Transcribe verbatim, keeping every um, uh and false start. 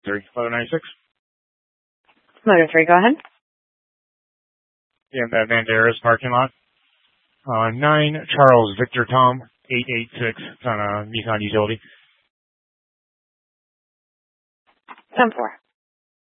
three, eleven ninety-six. Motor three, go ahead. Yeah, that Banderas parking lot. Uh, nine Charles Victor Tom, eight eight six. It's on a Nissan Utility. ten four.